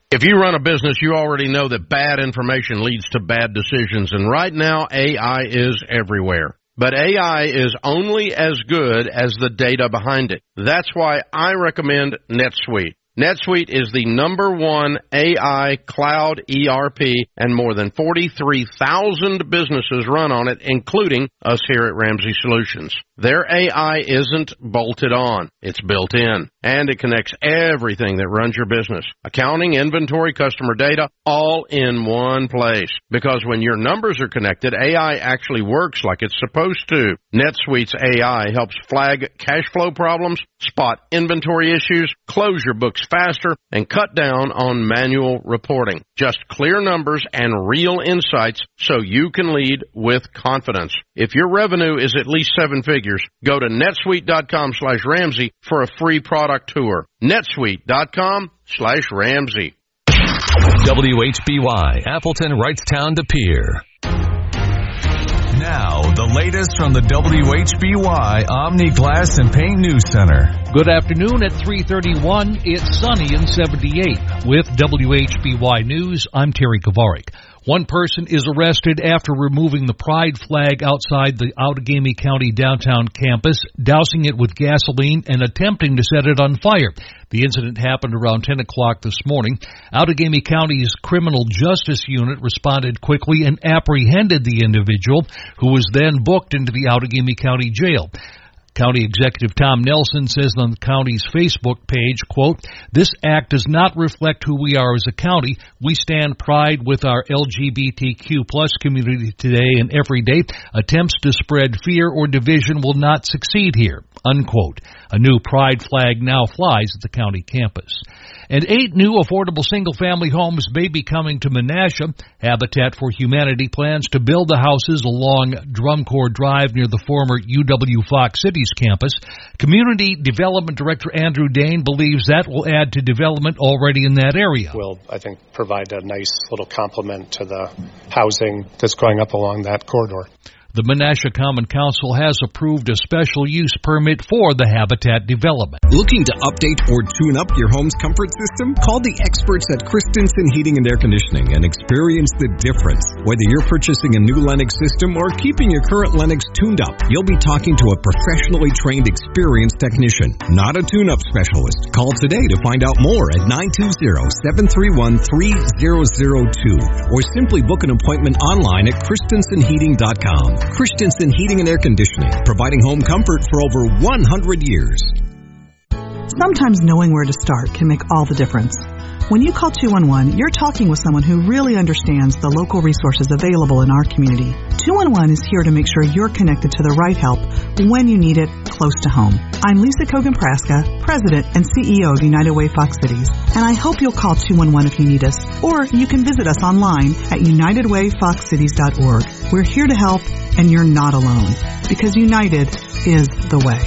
If you run a business, you already know that bad information leads to bad decisions, and right now AI is everywhere. But AI is only as good as the data behind it. That's why I recommend NetSuite. NetSuite is the #1 AI cloud ERP, and more than 43,000 businesses run on it, including us here at Ramsey Solutions. Their AI isn't bolted on. It's built in, and it connects everything that runs your business. Accounting, inventory, customer data, all in one place. Because when your numbers are connected, AI actually works like it's supposed to. NetSuite's AI helps flag cash flow problems, spot inventory issues, close your books faster, and cut down on manual reporting. Just clear numbers and real insights so you can lead with confidence. If your revenue is at least 7 figures, go to netsuite.com/Ramsey for a free product tour. netsuite.com/Ramsey. WHBY, Appleton, Wrightstown, De Pere. Now, the latest from the WHBY Omni Glass and Paint News Center. Good afternoon at 3:31. It's sunny and 78. With WHBY News, I'm Terry Kovarik. One person is arrested after removing the pride flag outside the Outagamie County downtown campus, dousing it with gasoline and attempting to set it on fire. The incident happened around 10 o'clock this morning. Outagamie County's Criminal Justice Unit responded quickly and apprehended the individual, who was then booked into the Outagamie County Jail. County Executive Tom Nelson says on the county's Facebook page, quote, "This act does not reflect who we are as a county. We stand pride with our LGBTQ plus community today and every day. Attempts to spread fear or division will not succeed here," unquote. A new pride flag now flies at the county campus. And 8 new affordable single-family homes may be coming to Menasha. Habitat for Humanity plans to build the houses along Drumcore Drive near the former UW Fox Cities campus. Community Development Director Andrew Dane believes that will add to development already in that area. Will, I think, provide a nice little complement to the housing that's going up along that corridor. The Menasha Common Council has approved a special use permit for the habitat development. Looking to update or tune up your home's comfort system? Call the experts at Christensen Heating and Air Conditioning and experience the difference. Whether you're purchasing a new Lennox system or keeping your current Lennox tuned up, you'll be talking to a professionally trained, experienced technician, not a tune-up specialist. Call today to find out more at 920-731-3002 or simply book an appointment online at christensenheating.com. Christensen Heating and Air Conditioning, providing home comfort for over 100 years. Sometimes knowing where to start can make all the difference. When you call 211, you're talking with someone who really understands the local resources available in our community. 211 is here to make sure you're connected to the right help when you need it close to home. I'm Lisa Kogan-Praska, President and CEO of United Way Fox Cities, and I hope you'll call 211 if you need us, or you can visit us online at unitedwayfoxcities.org. We're here to help, and you're not alone, because United is the way.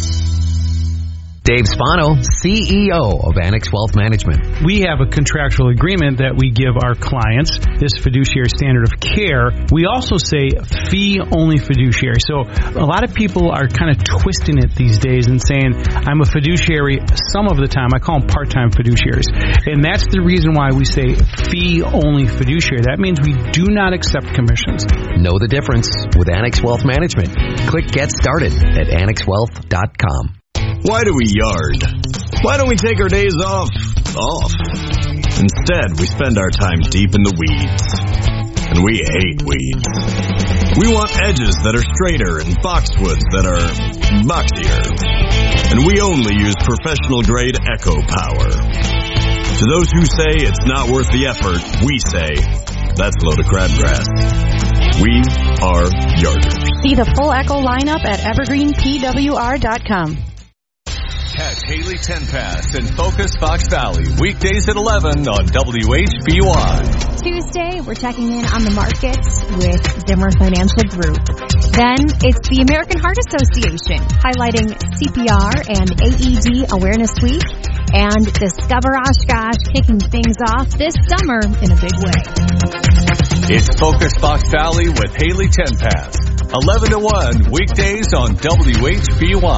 Dave Spano, CEO of Annex Wealth Management. We have a contractual agreement that we give our clients, this fiduciary standard of care. We also say fee-only fiduciary. So a lot of people are kind of twisting it these days and saying, I'm a fiduciary some of the time. I call them part-time fiduciaries. And that's the reason why we say fee-only fiduciary. That means we do not accept commissions. Know the difference with Annex Wealth Management. Click Get Started at annexwealth.com. Why do we yard? Why don't we take our days off? Instead, we spend our time deep in the weeds. And we hate weeds. We want edges that are straighter and boxwoods that are boxier. And we only use professional-grade Echo Power. To those who say it's not worth the effort, we say, that's a load of crabgrass. We are yarders. See the full Echo lineup at evergreenpwr.com. Catch Haley Tenpass and Focus Fox Valley weekdays at 11 on WHBY. Tuesday, we're checking in on the markets with Zimmer Financial Group. Then it's the American Heart Association highlighting CPR and AED Awareness Week, and Discover Oshkosh kicking things off this summer in a big way. It's Focus Fox Valley with Haley Tenpass, 11 to 1 weekdays on WHBY.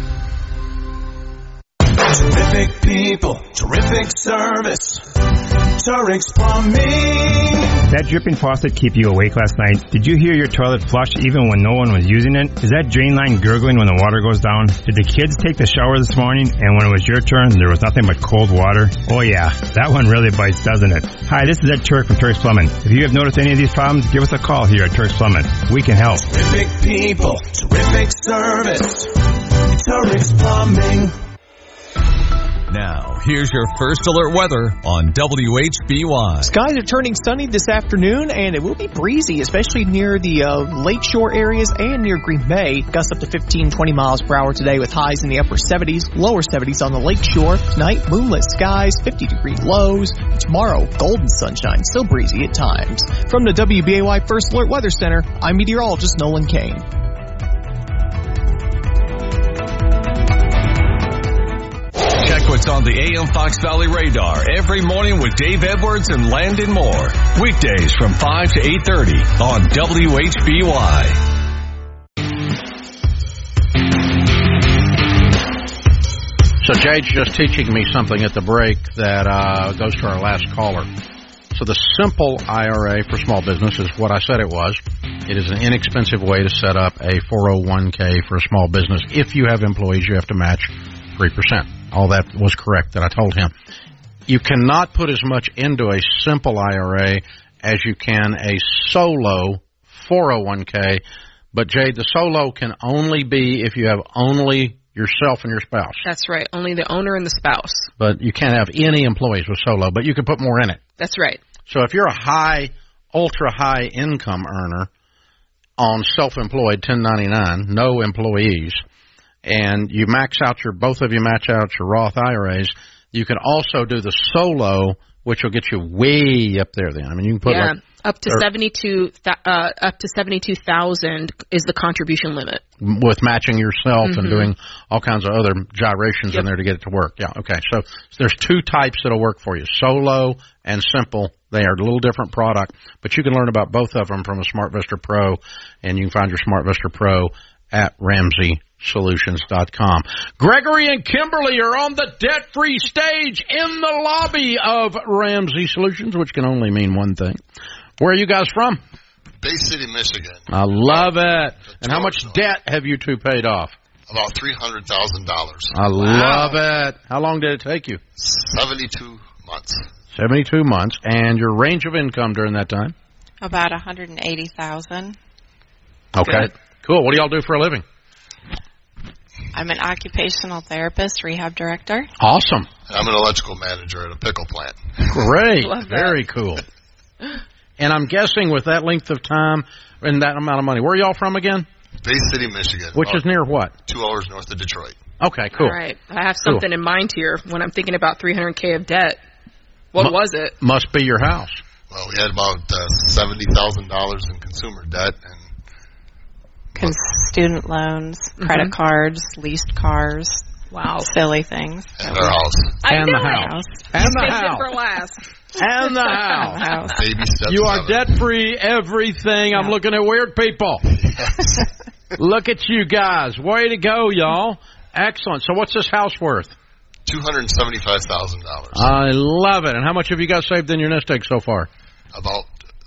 Terrific people, terrific service. Turix Plumbing. That dripping faucet keep you awake last night? Did you hear your toilet flush even when no one was using it? Is that drain line gurgling when the water goes down? Did the kids take the shower this morning and when it was your turn, there was nothing but cold water? Oh yeah, that one really bites, doesn't it? Hi, this is Ed Turk from Turk's Plumbing. If you have noticed any of these problems, give us a call here at Turk's Plumbing. We can help. Terrific people, terrific service. Turk's Plumbing. Now, here's your first alert weather on WHBY. Skies are turning sunny this afternoon, and it will be breezy, especially near the lakeshore areas and near Green Bay. Gusts up to 15, 20 miles per hour today with highs in the upper 70s, lower 70s on the lakeshore. Tonight, moonlit skies, 50-degree lows. Tomorrow, golden sunshine, still breezy at times. From the WBAY First Alert Weather Center, I'm meteorologist Nolan Kane. Check what's on the AM Fox Valley radar every morning with Dave Edwards and Landon Moore. Weekdays from 5 to 8:30 on WHBY. So Jade's just teaching me something at the break that goes to our last caller. So the simple IRA for small business is what I said it was. It is an inexpensive way to set up a 401k for a small business. If you have employees, you have to match 3%. All that was correct that I told him. You cannot put as much into a simple IRA as you can a solo 401k. But, Jade, the solo can only be if you have only yourself and your spouse. That's right. Only the owner and the spouse. But you can't have any employees with solo, but you can put more in it. That's right. So if you're a ultra-high income earner on self-employed 1099, no employees, and you both of you match out your Roth IRAs, you can also do the solo, which will get you way up there then. I mean, you can put up to 72,000 is the contribution limit. With matching yourself and doing all kinds of other gyrations in there to get it to work. Yeah, okay. So there's two types that'll work for you, solo and simple. They are a little different product, but you can learn about both of them from a SmartVestor Pro, and you can find your SmartVestor Pro at RamseySolutions.com. Gregory and Kimberly are on the debt-free stage in the lobby of Ramsey Solutions, which can only mean one thing. Where are you guys from? Bay City, Michigan. I love it. And how much debt have you two paid off? About $300,000. I love it. How long did it take you? 72 months. 72 months. And your range of income during that time? About $180,000. Okay. Good. Cool. What do y'all do for a living? I'm an occupational therapist, rehab director. Awesome. And I'm an electrical manager at a pickle plant. Great. Very cool. And I'm guessing with that length of time and that amount of money, where are y'all from again? Bay City, Michigan. Which is near what? 2 hours north of Detroit. Okay, cool. All right. I have something in mind here when I'm thinking about $300K of debt. What was it? Must be your house. Well, we had about $70,000 in consumer debt and student loans, credit cards, leased cars. Wow. Silly things. And our house. And the house. And the house. For last. And the house. Baby steps. You are debt-free, everything. I'm looking at weird people. Yes. Look at you guys. Way to go, y'all. Excellent. So what's this house worth? $275,000. I love it. And how much have you guys saved in your nest egg so far? About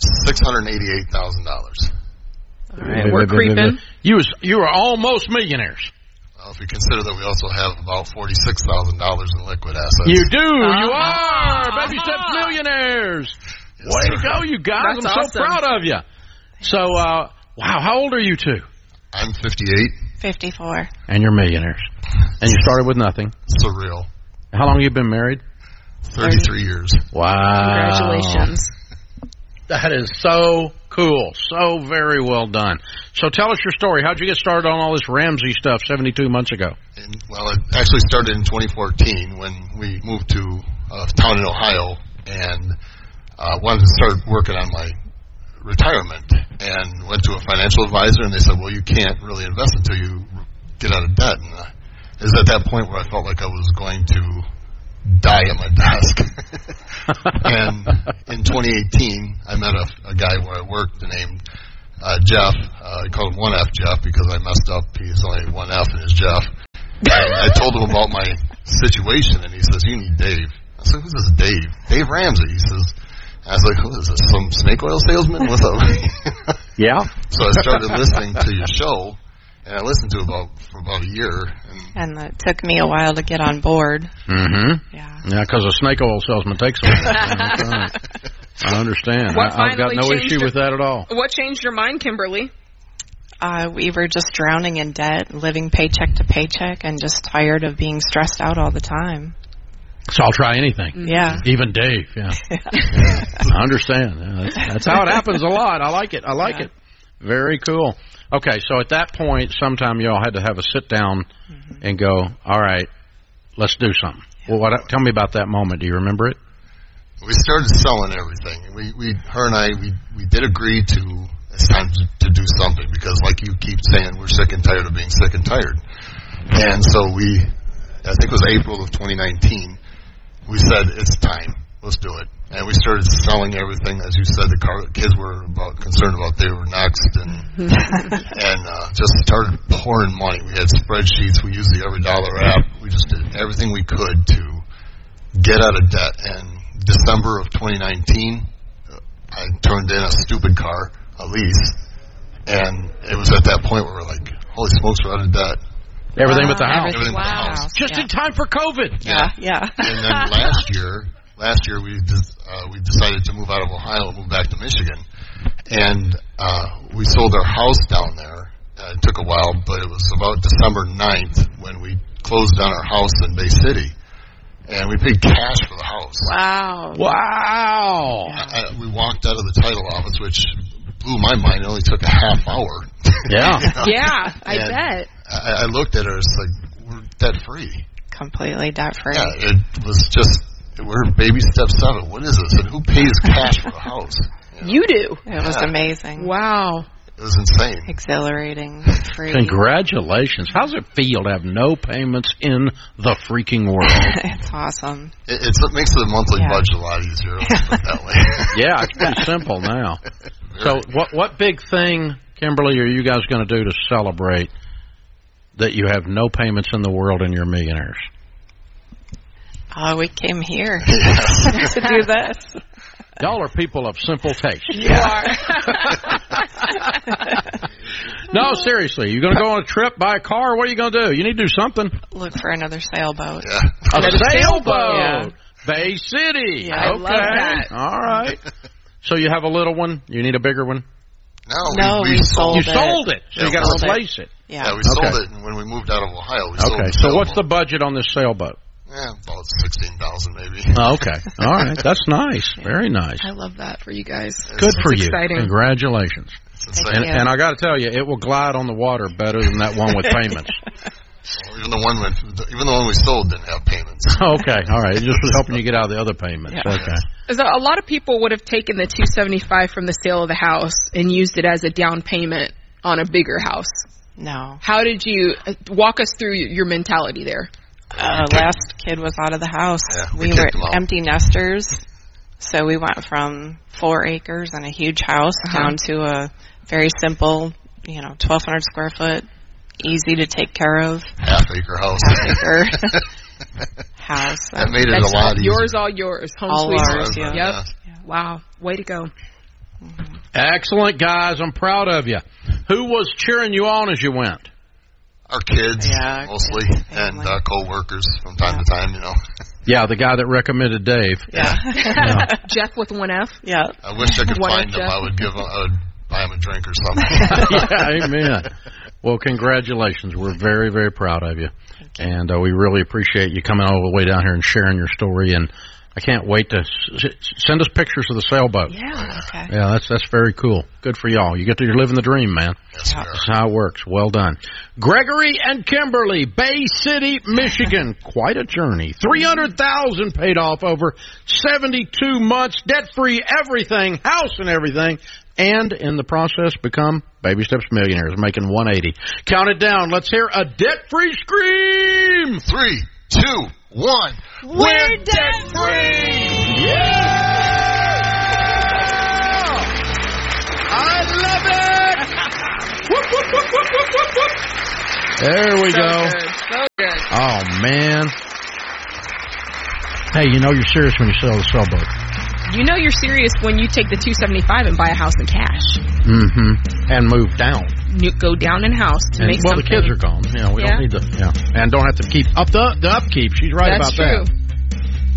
$688,000. All right, we're creeping. You are almost millionaires. Well, if you consider that we also have about $46,000 in liquid assets. You do. You are. Baby steps millionaires. Yes, way to go, you guys. That's I'm awesome. so proud of you. So, wow, how old are you two? I'm 58. 54. And you're millionaires. And you started with nothing. Surreal. How long have you been married? 33 years. Wow. Congratulations. That is so cool. So very well done. So tell us your story. How'd you get started on all this Ramsey stuff 72 months ago? Well, it actually started in 2014 when we moved to a town in Ohio and wanted to start working on my retirement and went to a financial advisor and they said, well, you can't really invest until you get out of debt. And it was at that point where I felt like I was going to die at my desk. And in 2018, I met a guy where I worked named Jeff. I called him 1F Jeff because I messed up. He's only 1F and it's Jeff. And I told him about my situation, and he says, you need Dave. I said, who's this Dave? Dave Ramsey. He says, I was like, who is this, some snake oil salesman? What's up? Yeah. So I started listening to your show, and I listened to it for about a year. And it took me a while to get on board. Mm-hmm. Yeah, because a snake oil salesman takes a while. I understand. I've got no issue with that at all. What changed your mind, Kimberly? We were just drowning in debt, living paycheck to paycheck, and just tired of being stressed out all the time. So I'll try anything. Yeah. Even Dave, yeah. I understand. That's how it happens a lot. I like it. It. Very cool. Okay, so at that point, sometime you all had to have a sit-down and go, all right, let's do something. Well, tell me about that moment. Do you remember it? We started selling everything. Her and I did agree to, it's time to do something, because like you keep saying, we're sick and tired of being sick and tired. And so I think it was April of 2019, we said, it's time. Let's do it. And we started selling everything. As you said, the kids were concerned about they were next, and just started pouring money. We had spreadsheets. We used the Every Dollar app. We just did everything we could to get out of debt. And December of 2019, I turned in a stupid car, a lease, and it was at that point where we're like, holy smokes, we're out of debt. Everything but the house. Everything but the house. Just in time for COVID. Yeah. And then last year we decided to move out of Ohio and move back to Michigan. And we sold our house down there. It took a while, but it was about December 9th when we closed down our house in Bay City. And we paid cash for the house. Wow. We walked out of the title office, which blew my mind. It only took a half hour. Yeah. Yeah, I bet. I looked at her, it's like, we're debt-free. Completely debt-free. Yeah, it was just, we're baby step 7. What is this? And who pays cash for a house? You do. It was amazing. Wow. It was insane. Exhilarating. Free. Congratulations. How's it feel to have no payments in the freaking world? It's awesome. It makes the monthly budget a lot easier. Let's put it that way. Yeah, it's pretty simple now. So what big thing, Kimberly, are you guys going to do to celebrate that you have no payments in the world and you're millionaires? We came here to do this. Y'all are people of simple taste. You are. No, seriously. You going to go on a trip, buy a car? What are you going to do? You need to do something. Look for another sailboat. Yeah. A sailboat. Yeah. Bay City. Yeah, I love that. All right. So you have a little one. You need a bigger one? No, we sold it. You sold it. So you got to replace it. Yeah, we sold it when we moved out of Ohio. We sold the so what's the budget on this sailboat? About $16,000 maybe. Okay. All right. That's nice. Very nice. I love that for you guys. Good for you. Exciting. Congratulations. And I got to tell you, it will glide on the water better than that one with payments. Even the one we sold didn't have payments. Okay. All right. It just was helping you get out of the other payments. Yeah. Okay. So a lot of people would have taken the $275 from the sale of the house and used it as a down payment on a bigger house. No. How did you walk us through your mentality there? Last kid was out of the house. Yeah, we were empty nesters, so we went from 4 acres and a huge house down to a very simple, 1,200 square foot, easy to take care of half-acre house. House. That made it a lot easier. All yours. Home all sweet ours, home. yeah. Yep. Wow. Way to go. Excellent, guys. I'm proud of you. Who was cheering you on as you went? Our kids, mostly, and co-workers from time to time, Yeah, the guy that recommended Dave. Yeah. Jeff with 1F. Yeah. I wish I could find him. I would buy him a drink or something. Yeah, amen. Well, congratulations. We're very, very proud of you. And we really appreciate you coming all the way down here and sharing your story. And I can't wait to send us pictures of the sailboat. Yeah. Okay. Yeah, that's very cool. Good for y'all. You're living the dream, man. Yes, that's how it works. Well done. Gregory and Kimberly, Bay City, Michigan. Quite a journey. $300,000 paid off over 72 months, debt-free, everything, house and everything. And in the process, become Baby Steps millionaires, making $180. Count it down. Let's hear a debt-free scream. 3, 2, 1. We're debt-free! Yeah! I love it! Whoop, whoop, whoop, whoop, whoop, whoop, whoop. There we go. Good. So good. Oh, man. Hey, you're serious when you sell the sailboat. You know you're serious when you take the $275 and buy a house in cash. Mm-hmm. And move down. Go down in house to make something. Well, the kids are gone. We don't need to. And don't have to keep up the upkeep. She's right about that. That's true.